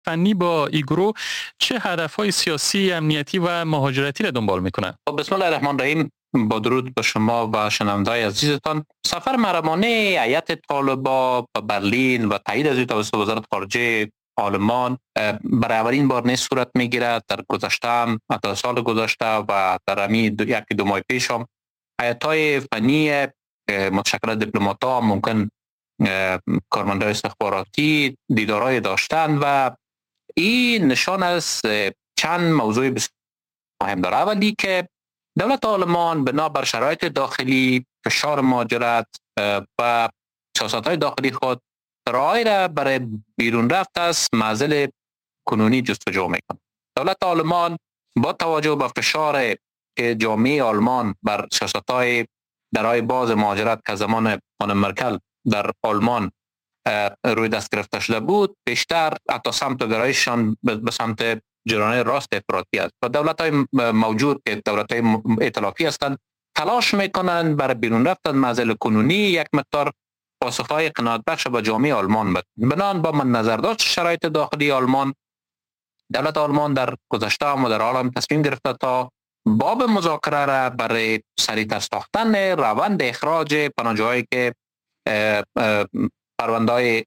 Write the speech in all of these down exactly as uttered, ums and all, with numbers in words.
فنی با این گروه چه هدفهای سیاسی، امنیتی و مهاجرتی را دنبال میکنه؟ بسم الله الرحمن الرحیم. با درود به شما و شنونده‌های عزیزتان. سفر محرمانه هیئت طالبان به برلین و تایید از توسط وزارت خارجه آلمان برای اولین بار نیست صورت میگیرد. در گذشته هم حتی سال گذشته و در همین دو یکی دو ماه پیش هم هیئت‌های فنی متشکل از دیپلمات‌ها، ممکن کارمندان استخباراتی دیدارهای داشتند و این نشان از چند موضوع بسیار مهم داره. اولی که دولت آلمان بنا بر شرایط داخلی، فشار مهاجرت و سیاست‌های داخلی خود رای را برای بیرون رفت از معضل کنونی جستجو میکنه. دولت آلمان با توجه به فشار که جامعه آلمان بر سیاست‌های درای باز مهاجرت که زمان خانم مرکل در آلمان روی دست گرفته شده بود، بیشتر حتی سمت گرایششان به سمت جرانه راست افراطی است و دولت‌های موجود که دولت‌های ائتلافی هستند تلاش میکنند برای بیرون رفتن معضل کنونی یک مقدار پاسخ‌های قناعت بخش به جامعه آلمان بدهند. بنان با من نظرداشت شرایط داخلی آلمان، دولت آلمان در گذشته و در حال هم تصمیم گرفته تا باب مذاکره را برای سریعتر ساختن روند اخراج پناهجویانی که پرونده‌های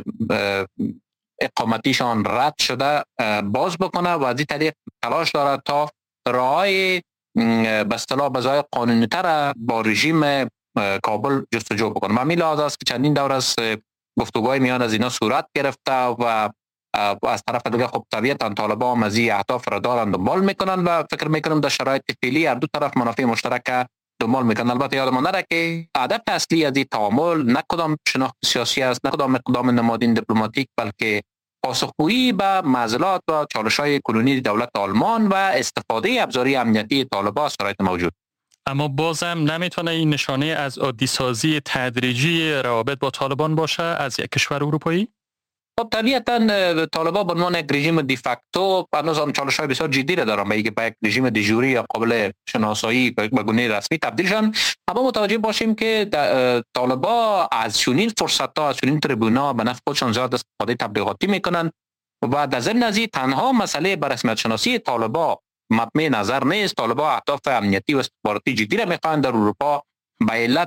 اقامتیشان رد شده باز بکنه و از این طریق تلاش دارد تا راه‌های به اصطلاح بزای قانونی‌تر با رژیم کابل جستجو بکنه. همین لحاظ است که چندین دور از گفتگوهای میان از اینا صورت گرفته و از طرف دیگه خب طبیعتاً طالبان هم از این اهداف را دارن دنبال میکنن و فکر میکنم در شرایط فعلی هر دو طرف منافع مشترک دنبال میکنن. البته یادمان نره که هدف اصلی از این تعامل نه کدام شناخت سیاسی است، نه کدام اقدام نمادین دیپلماتیک، بلکه پاسخگویی به معضلات و چالش‌های کنونی دولت آلمان و استفاده ابزاری امنیتی طالبان از شرایط موجود. اما بازم نمیتونه این نشانه از عادی سازی تدریجی روابط با طالبان باشه از یک کشور اروپایی؟ خب طبیعتاً طالبان به عنوان یک رژیم دیفکتو هنوز هم چالش‌های بسیار جدی را دارن به اینکه به یک رژیم دیجوری یا قابل شناسایی به گونه رسمی تبدیل شن. اما متوجه باشیم که طالبان از چنین فرصت‌ها، از چنین تریبونا به نفع خودشان زیاد استفاده تبلیغاتی میکنن و در ضمن از این تنها مسئله به رسمیت شناسی طالبان مبنی نظر نیست. طالبان اهداف امنیتی و استخباراتی جدی را میخواهند در اروپا به علت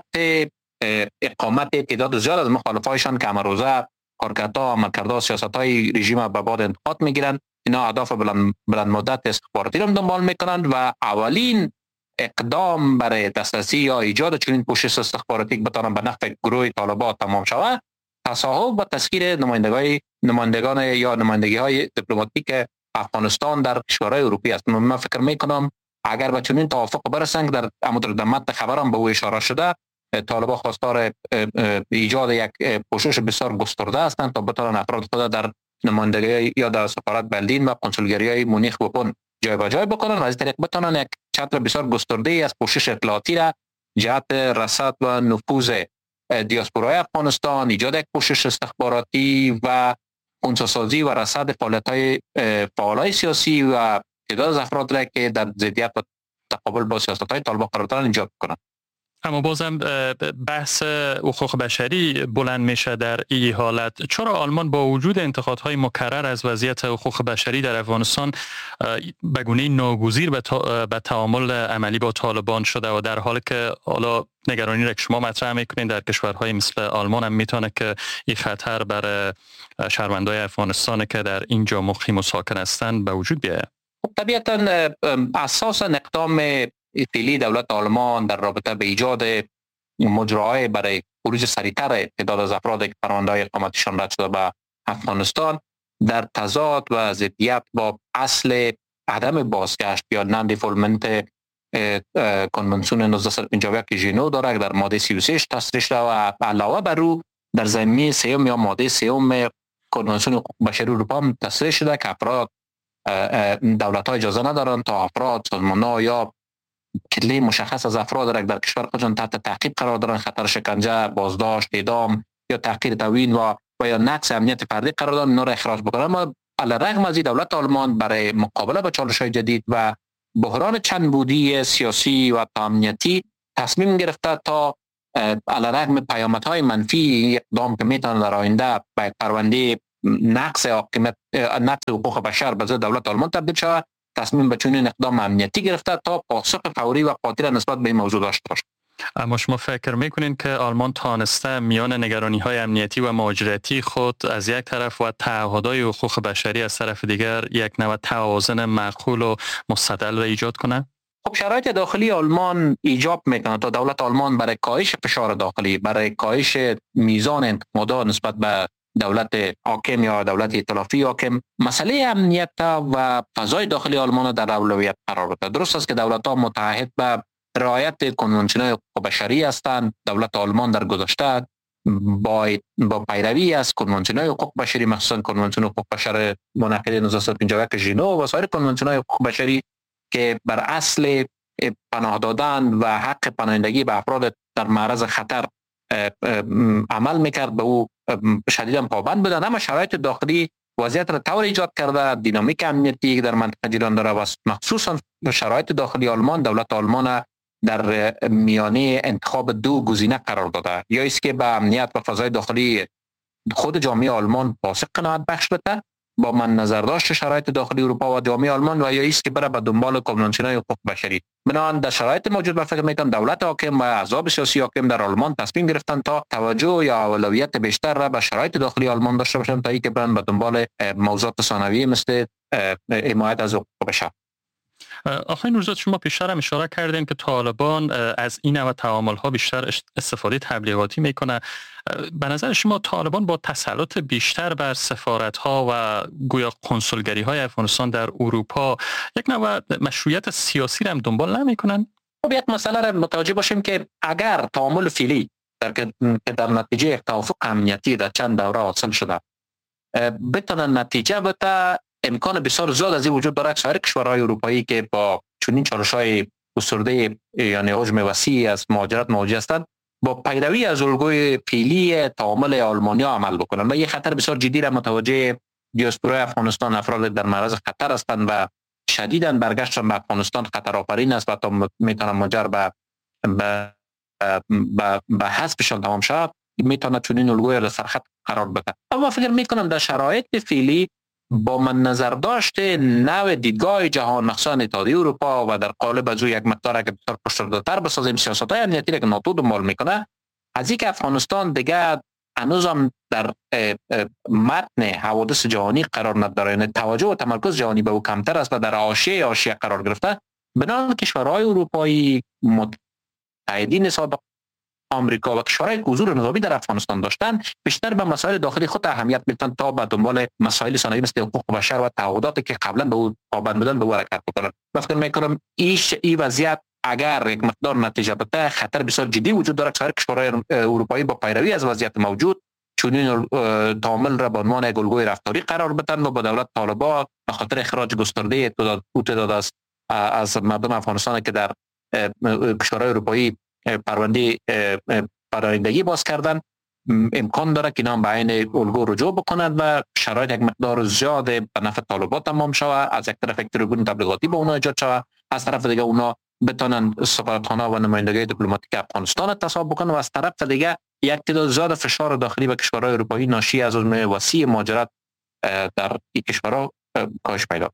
اقامت تعداد زیاد از مخالفایشان که امروزه کارکردها، عملکردها، سیاست‌های رژیم به بعد انتقاد میگیرند. اینا اهداف بلند, بلند مدت استخباراتی را دنبال میکنند و اولین اقدام برای دسترسی یا ایجاد چنین پوشش استخباراتی که بتوانند به نفع گروه طالبان تمام شود، تصاحب و تسخیر نمایندگان نمایندگان یا نمایندگی‌های دیپلماتیک افغانستان در کشورهای اروپایی است. من فکر میکنم اگر به چنین توافق برسند، در متن خبرم به او اشاره شده، طالبان خواستار ایجاد یک پوشش بسیار گسترده هستند تا بتوانند افراد خود در نمایندگی یا در سفارت برلین و کنسولگری‌های مونیخ و بن جای به جای بکنند و از طریق بتوانند یک چتر بسیار گسترده از پوشش اطلاعاتی را جهت رصد و نفوذ دیاسپورای افغانستان، ایجاد یک پوشش استخباراتی و خنثی‌سازی و رصد فعالیت‌های فعالای سیاسی و تعداد از افراد را که در ضدیت و تقابل با سیاست‌های طالبان قرار دارند ایجاد کنند. اما بازم بحث حقوق بشری بلند میشه در این حالت. چرا آلمان با وجود انتقادهای مکرر از وضعیت حقوق بشری در افغانستان به گونه ناگزیر به, تا... به تعامل عملی با طالبان شده و در حالی که حالا نگرانی را که شما مطرح میکنید در کشورهای مثل آلمان هم میتونه که این خطر برای شهروندان افغانستان که در اینجا مقیم و ساکن هستند به وجود بیاید؟ خب طبیعتا اساسا اقدام فعلی دولت آلمان در رابطه به ایجاد مجراهای برای خروج سریعتر تعداد از افراد که پرونده‌های اقامتشان رد شده به افغانستان در تضاد و ضدیت با اصل عدم بازگشت یا نان دیفولمنت کنونسیون نوزده صد و پنجاه و یک ژنو داره در ماده سی و سه تصریح شده و علاوه بر او در ضمن سوم یا ماده سوم کنونسیون حقوق بشری اروپا هم تصریح شده که افراد دولت‌ها اجازه ندارند تا افراد، سازمان‌ها یا کلی مشخص از افراد را در کشور خودشان تحت تعقیب قرار دارند، خطر شکنجه، بازداشت، اعدام یا تحقیر توهین و و یا نقض امنیت فردی قرار دارند، اینا را اخراج بکنند. اما علیرغم از این دولت آلمان برای مقابله با چالش‌های جدید و بحران چند بودی سیاسی و امنیتی تصمیم گرفته تا علیرغم پیامدهای منفی اقدام که میتونه در آینده به پرونده نقص حاکمیت نقص حقوق بشر به ضد دولت آلمان تبدیل شود، تصمیم به چنین اقدام امنیتی گرفته تا پاسخ فوری و قاطع نسبت به این موضوع داشته باشد. اما شما فکر میکنین که آلمان تانسته میان نگرانی های امنیتی و مهاجرتی خود از یک طرف و تعهدات حقوق بشری از طرف دیگر یک نوع توازن معقول و مستدل را ایجاد کنه؟ خب شرایط داخلی آلمان ایجاب میکنه تا دولت آلمان برای کاهش فشار داخلی، برای کاهش میزان انتقادات نسبت به دولت حاکم یا دولت ائتلافی حاکم، مسئله امنیت و فضای داخلی آلمان در اولویت قرار بده. درست است که دولت ها متعهد به رعایت کنوانسیون های حقوق بشری هستند. دولت آلمان در گذشته با با پیروی از کنوانسیون های حقوق بشری، مخصوصا کنوانسیون حقوق بشر منعقد نوزده صد و پنجاه و یک ژنو و سایر کنوانسیون های حقوق بشری که بر اصل پناه دادن و حق پناهندگی به افراد در معرض خطر عمل میکرد، به او شدیدا پابند بودند. اما شرایط داخلی وضعیت را طور ایجاد کرده، دینامیک امنیتی در منطقه جریان داره و مخصوصا شرایط داخلی آلمان دولت آلمان در میانه انتخاب دو گزینه قرار داده، یا است که به امنیت و فضای داخلی خود جامعه آلمان پاسخ قناعت بخش بده با من نظر داشت شرایط داخلی اروپا و جامعه آلمان، و یا است که بره به دنبال کنوانسیون های حقوق بشری. بنابراین در شرایط موجود به فکر میکنم دولت حاکم و احزاب سیاسی حاکم در آلمان تصمیم گرفتن تا توجه یا اولویت بیشتر را به شرایط داخلی آلمان داشته باشند تا اینکه برن به دنبال موضوعات ثانویه مثل حمایت از حقوق بشر. آقای نوروزاد، شما پیشتر هم اشاره کردین که طالبان از این نوع تعامل ها بیشتر استفاده تبلیغاتی میکنه. به نظر شما طالبان با تسلط بیشتر بر سفارت ها و گویا کنسولگری های افغانستان در اروپا یک نوع مشروعیت سیاسی را هم دنبال نمیکنن؟ خب یک مسئله را متوجه باشیم که اگر تعامل فعلی در که در نتیجه توافق امنیتی در چند دوره حاصل شده بتونه نتیجه بده، امکان بسیار زیاد از این وجود داره که سایر کشورهای اروپایی که با چنین چالش‌های گسترده یعنی حجم وسیع از مهاجرت مواجه هستند با پیروی از الگوی فعلی تعامل آلمانیا عمل بکنند و یک خطر بسیار جدی را متوجه دیاسپورای افغانستان افراد در معرض خطر هستند و شدیداً برگشتن به افغانستان خطر آفرین است و تا میتونه منجر به به به به حذفشان تمام شود، میتونه چنین الگوی را سرخط قرار بده. اما فکر میکنم در شرایط فعلی با من نظر داشته نوع دیدگاه جهان مخصوصا اتحادیه اروپا و در قالب از او یک مقدار که بسیار پشت‌دارتر بسازیم سیاست‌های امنیتی که ناتو دنبال میکنه، از اینکه افغانستان دیگه هنوزم در متن حوادث جهانی قرار نداره، یعنی توجه و تمرکز جهانی به او کمتر است و در حاشیه حاشیه قرار گرفته، بنابراین کشورهای اروپایی متحدین سابق آمریکا و کشورهای که حضور نظامی در افغانستان داشتن بیشتر به مسائل داخلی خود اهمیت میدن تا به دنبال مسائل ثانوی مثل حقوق بشر و تعهداتی که قبلا به او پابند بودن به او حرکت بکنن. فکر میکنم ایش این وضعیت اگر یک مقدار نتیجه بده خطر بسیار جدی وجود داره که سایر کشورهای اروپایی با پیروی از وضعیت موجود چنین تعامل را به عنوان یک الگوی رفتاری قرار بدن و با دولت طالبان به خاطر اخراج گسترده تعداد از از مردم افغانستان که در کشورهای اروپایی پرونده پناهندگی باز کردن امکان داره که اینا به عین الگو رجوع بکنند و شرایط یک مقدار زیاد به نفع طالبان تمام شود. از یک طرف یک تریبون تبلیغاتی به اونا ایجاد شود، از طرف دیگه اونا بتونن سفارتخانه و نمایندگی دیپلماتیک افغانستان تصاحب بکنن و از طرف دیگه یک تعداد زیاد فشار داخلی به کشورهای اروپایی ناشی از حجم وسیع مهاجرت در این کشورها کاهش پیدا.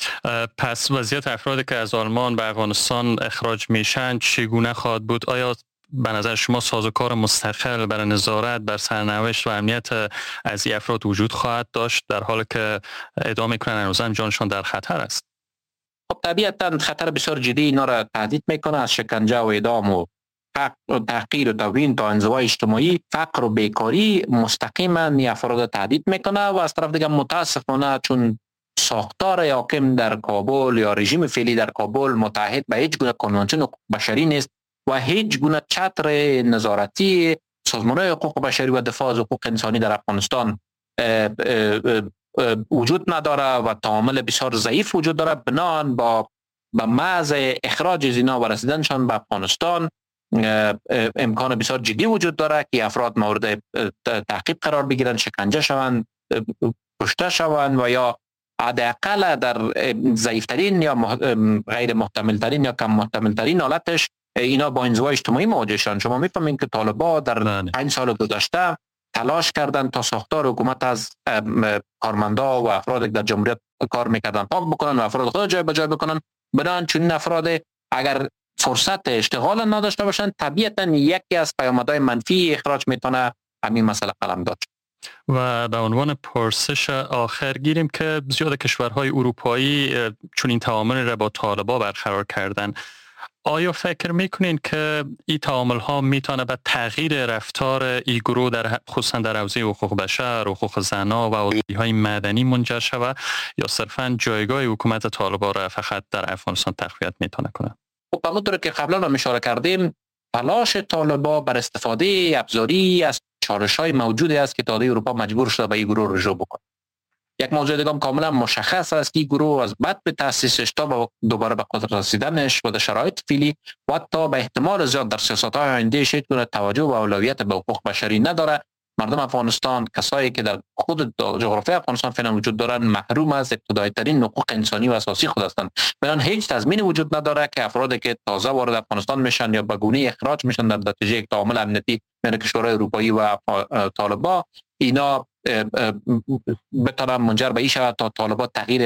پس وضعیت افرادی که از آلمان به افغانستان اخراج میشن چگونه خواهد بود؟ آیا به نظر شما سازوکار مستقل برای نظارت بر سرنوشت و امنیت از این افراد وجود خواهد داشت در حالی که ادعا میکنن هنوزم جانشان در خطر است؟ خب طبیعتا خطر بسیار جدی اینا را تهدید میکنه، از شکنجه و اعدام و فقر و تحقیر و توهین تا انزوای اجتماعی، فقر و بیکاری مستقیما این افراد تهدید میکنه و از طرف دیگه متاسفانه چون ساختار حاکم در کابل یا رژیم فعلی در کابل متحد به هیچ گونه کنوانسیون حقوق بشری نیست و هیچ گونه چتر نظارتی سازمان‌های حقوق بشری و دفاع از حقوق انسانی در افغانستان اه اه اه وجود نداره و تعامل بسیار ضعیف وجود داره. بنان با به محض اخراج از اینا و رسیدنشان به افغانستان امکان بسیار جدی وجود داره که افراد مورد تعقیب قرار بگیرن، شکنجه شوند، کشته شوند و یا حداقل در ضعیفترین یا غیر محتمل ترین یا کم محتمل ترین حالتش اینا با انزوای اجتماعی مواجه شدن. شما میفهمین که طالبان در پنج سال گذشته تلاش کردن تا ساختار حکومت از کارمندا و افرادی در جمهوریت کار میکردن پاک بکنن و افراد خود جای به جای بکنن. بدان چون افراد اگر فرصت اشتغال نداشته باشن طبیعتا یکی از پیامدهای منفی اخراج میتونه همین مسئله قلمداد. و به عنوان پرسش آخر گیریم که زیاد کشورهای اروپایی چون این تعامل را با طالبان برقرار کردن، آیا فکر میکنین که این تعامل ها میتونه به تغییر رفتار این گروه در خصوصا در حوزه حقوق بشر، حقوق زنان و آزادی های مدنی منجر شود یا صرفا جایگاه حکومت طالبان را فقط در افغانستان تقویت میتونه کنه؟ خب همونطور که قبلا هم اشاره کردیم، تلاش طالبان بر استفاده ابزاری از چالش‌های موجودی است که داده اروپا مجبور شده به این گروه رجوع بکنه. یک موضوع دیگه کاملا مشخص است که این گروه از بعد به تأسیسش تا به دوباره به قدرت رسیدنش و در شرایط فعلی و حتی به احتمال زیاد در سیاست‌های آینده‌اش هیچ گونه توجه و اولویت به حقوق بشری نداره. مردم افغانستان، کسایی که در خود جغرافیای افغانستان فعلا وجود دارند، محروم از ابتدایی ترین حقوق انسانی و اساسی خود هستند. بنان هیچ تضمینی وجود نداره که افرادی که تازه وارد افغانستان میشن یا به گونه اخراج میشن در نتیجه یک تعامل امنیتی بین کشورهای اروپایی و طالبان، اینا بتونن منجر به این شود تا طالبان تغییر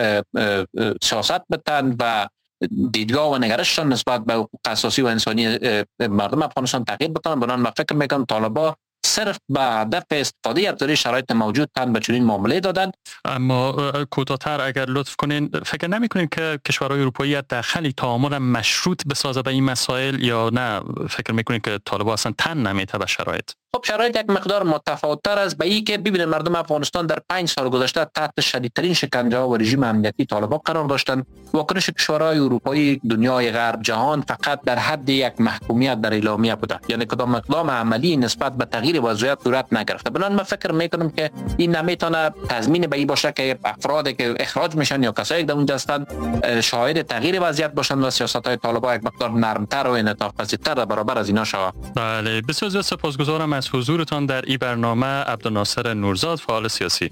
سیاست بدن و دیدگاه و نگرششان نسبت به حقوق اساسی و انسانی مردم افغانستان تغییر بکنن. بنان من فکر میکنم طالبان صرف به هدف استفاده از ابزاری شرایط موجود تن به چنین معامله دادن. اما کوتاه‌تر اگر لطف کنین، فکر نمی‌کنین که کشورهای اروپایی حداقل تعامل مشروط بسازه به این مسائل یا نه فکر می‌کنین که طالبان اصلا تن نمیته به شرایط؟ خب شرایط یک مقدار متفاوت‌تر است به این که ببینید مردم افغانستان در پنج سال گذشته تحت شدیدترین شکنجه و رژیم امنیتی طالبان قرار داشتند. واکنش کشورهای اروپایی، دنیای غرب، جهان فقط در حد یک محکومیت در اعلامیه بوده، یعنی کدام اقدام عملی نسبت به تغییر وضعیت صورت نگرفته. بنابراین من فکر میکنم که این نمیتونه تضمین به این باشه که افرادی که اخراج میشن یا کسایی که در اونجا هستند شاهد تغییر وضعیت باشند و سیاست‌های طالبان یک مقدار نرمتر و انعطاف پذیرتر در برابر از اینا شود. بله، بسیار زیاد سپاسگزارم از حضورتان در این برنامه. عبدالناصر نورزاد، فعال سیاسی.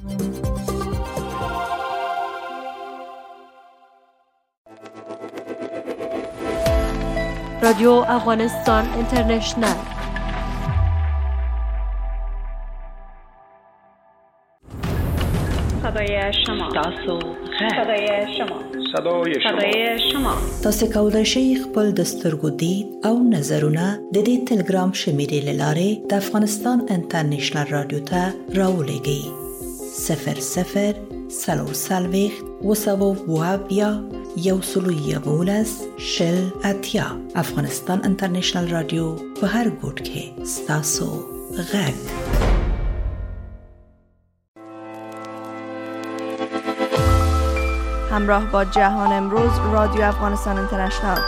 رادیو افغانستان اینترنشنل. صدای شما. تاسو صدای شما. صدای شما. صدای شما. تاسو کولای شئ خپل د سترګو دید او نظرونه د دې ټلګرام شمیرې لاره د افغانستان انټرنیشنل رادیو ته راولېږئ. صفر صفر سلور سلويخت وسوو وابیا یو سلو یولس شل اتیا. افغانستان انټرنیشنل رادیو په هر ګوټ کې ستاسو غږ. همراه با جهان امروز، رادیو افغانستان اینترنشنل.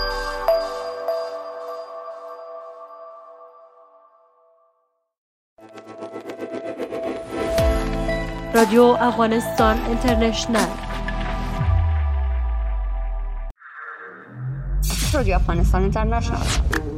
رادیو افغانستان اینترنشنل. رادیو افغانستان اینترنشنل.